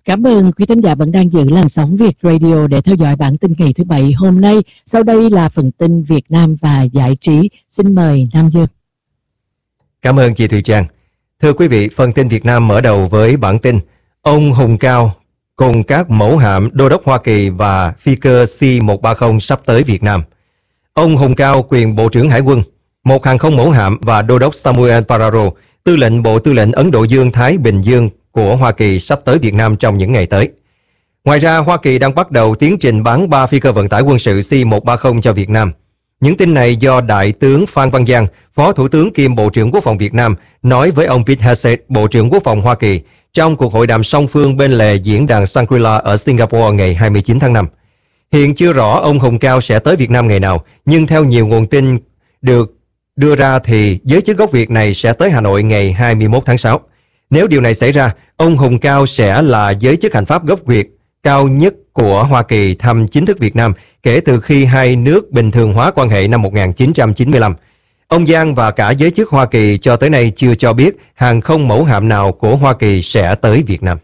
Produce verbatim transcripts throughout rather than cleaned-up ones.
Cảm ơn quý thính giả vẫn đang giữ làn sóng Việt Radio để theo dõi bản tin ngày thứ Bảy hôm nay. Sau đây là phần tin Việt Nam và giải trí. Xin mời Nam Dương. Cảm ơn chị Thùy Trang. Thưa quý vị, phần tin Việt Nam mở đầu với bản tin ông Hùng Cao cùng các mẫu hạm đô đốc Hoa Kỳ và phi cơ C một ba không sắp tới Việt Nam. Ông Hùng Cao, quyền Bộ trưởng Hải quân, một hàng không mẫu hạm và đô đốc Samuel Pararo, tư lệnh Bộ Tư lệnh Ấn Độ Dương-Thái Bình Dương của Hoa Kỳ sắp tới Việt Nam trong những ngày tới. Ngoài ra, Hoa Kỳ đang bắt đầu tiến trình bán ba phi cơ vận tải quân sự C một ba không cho Việt Nam. Những tin này do Đại tướng Phan Văn Giang, Phó Thủ tướng kiêm Bộ trưởng Quốc phòng Việt Nam, nói với ông Pete Hegseth, Bộ trưởng Quốc phòng Hoa Kỳ, trong cuộc hội đàm song phương bên lề diễn đàn Shangri-La ở Singapore ngày hai mươi chín tháng năm. Hiện chưa rõ ông Hùng Cao sẽ tới Việt Nam ngày nào, nhưng theo nhiều nguồn tin được đưa ra thì giới chức gốc Việt này sẽ tới Hà Nội ngày hai mươi mốt tháng sáu. Nếu điều này xảy ra, ông Hùng Cao sẽ là giới chức hành pháp gốc Việt cao nhất của Hoa Kỳ thăm chính thức Việt Nam kể từ khi hai nước bình thường hóa quan hệ năm một nghìn chín trăm chín mươi lăm. Ông Giang và cả giới chức Hoa Kỳ cho tới nay chưa cho biết hàng không mẫu hạm nào của Hoa Kỳ sẽ tới Việt Nam.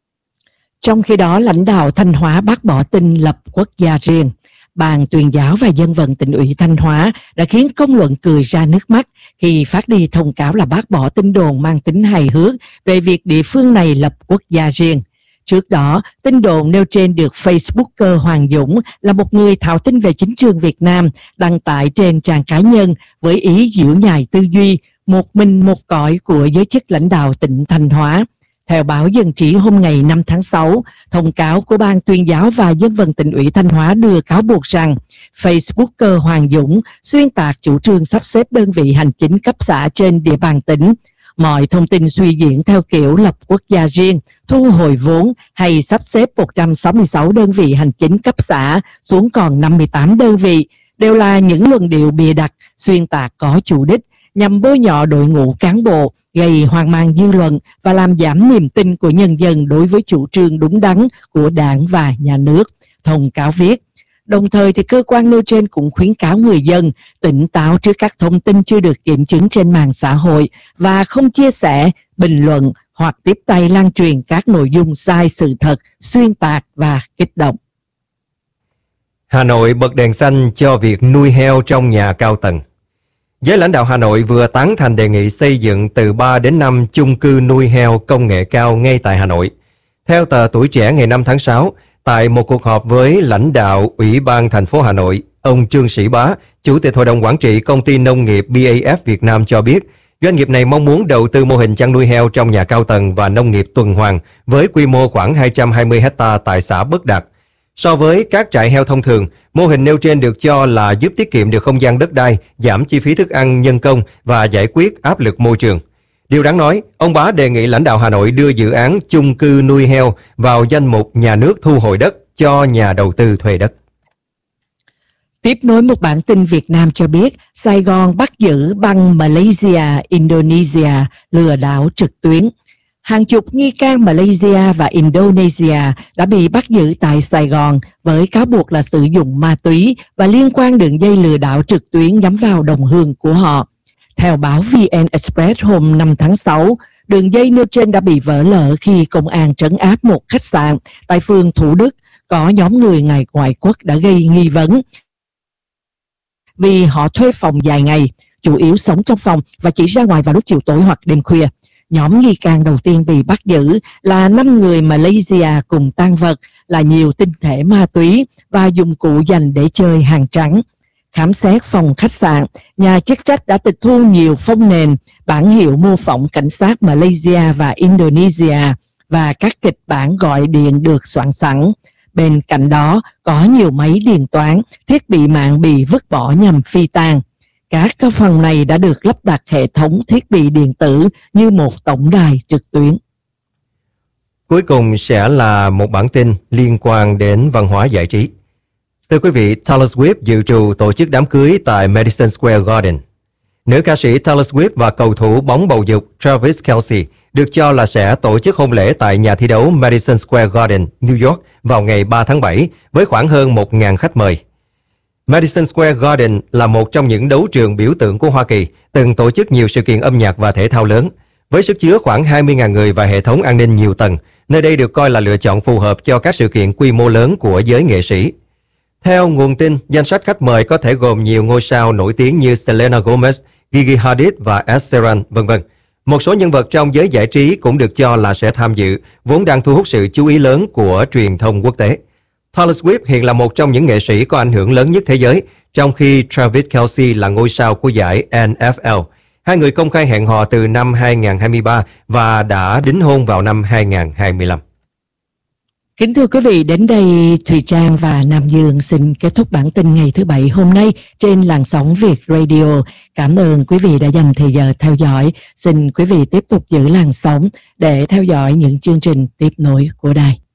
Trong khi đó, lãnh đạo Thanh Hóa bác bỏ tin lập quốc gia riêng. Ban Tuyên giáo và Dân vận Tỉnh ủy Thanh Hóa đã khiến công luận cười ra nước mắt khi phát đi thông cáo là bác bỏ tin đồn mang tính hài hước về việc địa phương này lập quốc gia riêng. Trước đó, tin đồn nêu trên được Facebooker Hoàng Dũng, là một người thạo tin về chính trường Việt Nam, đăng tải trên trang cá nhân với ý giễu nhại tư duy một mình một cõi của giới chức lãnh đạo tỉnh Thanh Hóa. Theo báo Dân trí hôm ngày năm tháng sáu, thông cáo của Ban Tuyên giáo và Dân vận Tỉnh ủy Thanh Hóa đưa cáo buộc rằng Facebooker Hoàng Dũng xuyên tạc chủ trương sắp xếp đơn vị hành chính cấp xã trên địa bàn tỉnh. Mọi thông tin suy diễn theo kiểu lập quốc gia riêng, thu hồi vốn hay sắp xếp một trăm sáu mươi sáu đơn vị hành chính cấp xã xuống còn năm mươi tám đơn vị đều là những luận điệu bịa đặt, xuyên tạc có chủ đích nhằm bôi nhọ đội ngũ cán bộ, gây hoang mang dư luận và làm giảm niềm tin của nhân dân đối với chủ trương đúng đắn của Đảng và Nhà nước. Thông cáo viết. Đồng thời thì cơ quan nêu trên cũng khuyến cáo người dân tỉnh táo trước các thông tin chưa được kiểm chứng trên mạng xã hội và không chia sẻ, bình luận hoặc tiếp tay lan truyền các nội dung sai sự thật, xuyên tạc và kích động. Hà Nội bật đèn xanh cho việc nuôi heo trong nhà cao tầng. Giới lãnh đạo Hà Nội vừa tán thành đề nghị xây dựng từ ba đến năm chung cư nuôi heo công nghệ cao ngay tại Hà Nội. Theo tờ Tuổi Trẻ ngày năm tháng sáu, tại một cuộc họp với lãnh đạo Ủy ban thành phố Hà Nội, ông Trương Sĩ Bá, Chủ tịch Hội đồng Quản trị Công ty Nông nghiệp bê a ép Việt Nam cho biết, doanh nghiệp này mong muốn đầu tư mô hình chăn nuôi heo trong nhà cao tầng và nông nghiệp tuần hoàn với quy mô khoảng hai trăm hai mươi héc ta tại xã Bất Đạt. So với các trại heo thông thường, mô hình nêu trên được cho là giúp tiết kiệm được không gian đất đai, giảm chi phí thức ăn, nhân công và giải quyết áp lực môi trường. Điều đáng nói, ông Bá đề nghị lãnh đạo Hà Nội đưa dự án chung cư nuôi heo vào danh mục nhà nước thu hồi đất cho nhà đầu tư thuê đất. Tiếp nối một bản tin Việt Nam cho biết, Sài Gòn bắt giữ băng Malaysia, Indonesia lừa đảo trực tuyến. Hàng chục nghi can Malaysia và Indonesia đã bị bắt giữ tại Sài Gòn với cáo buộc là sử dụng ma túy và liên quan đường dây lừa đảo trực tuyến nhắm vào đồng hương của họ. Theo báo vê en Express hôm năm tháng sáu, đường dây nêu trên đã bị vỡ lở khi công an trấn áp một khách sạn tại phường Thủ Đức. Có nhóm người ngoài ngoại quốc đã gây nghi vấn vì họ thuê phòng dài ngày, chủ yếu sống trong phòng và chỉ ra ngoài vào lúc chiều tối hoặc đêm khuya. Nhóm nghi can đầu tiên bị bắt giữ là năm người Malaysia cùng tang vật là nhiều tinh thể ma túy và dụng cụ dành để chơi hàng trắng. Khám xét phòng khách sạn, nhà chức trách đã tịch thu nhiều phông nền, bản hiệu mô phỏng cảnh sát Malaysia và Indonesia và các kịch bản gọi điện được soạn sẵn. Bên cạnh đó có nhiều máy điện toán, thiết bị mạng bị vứt bỏ nhằm phi tang. Các cái phòng này đã được lắp đặt hệ thống thiết bị điện tử như một tổng đài trực tuyến. Cuối cùng sẽ là một bản tin liên quan đến văn hóa giải trí. Thưa quý vị, Taylor Swift dự trù tổ chức đám cưới tại Madison Square Garden. Nữ ca sĩ Taylor Swift và cầu thủ bóng bầu dục Travis Kelce được cho là sẽ tổ chức hôn lễ tại nhà thi đấu Madison Square Garden, New York vào ngày ba tháng bảy với khoảng hơn một nghìn khách mời. Madison Square Garden là một trong những đấu trường biểu tượng của Hoa Kỳ, từng tổ chức nhiều sự kiện âm nhạc và thể thao lớn. Với sức chứa khoảng hai mươi nghìn người và hệ thống an ninh nhiều tầng, Nơi đây được coi là lựa chọn phù hợp cho các sự kiện quy mô lớn của giới nghệ sĩ. Theo nguồn tin, danh sách khách mời có thể gồm nhiều ngôi sao nổi tiếng như Selena Gomez, Gigi Hadid và Ed Sheeran, vân vân. Một số nhân vật trong giới giải trí cũng được cho là sẽ tham dự, vốn đang thu hút sự chú ý lớn của truyền thông quốc tế. Taylor Swift hiện là một trong những nghệ sĩ có ảnh hưởng lớn nhất thế giới, trong khi Travis Kelce là ngôi sao của giải N F L. Hai người công khai hẹn hò từ năm hai không hai ba và đã đính hôn vào năm hai không hai lăm. Kính thưa quý vị, đến đây Thùy Trang và Nam Dương xin kết thúc bản tin ngày thứ Bảy hôm nay trên làn sóng Việt Radio. Cảm ơn quý vị đã dành thời giờ theo dõi. Xin quý vị tiếp tục giữ làn sóng để theo dõi những chương trình tiếp nối của đài.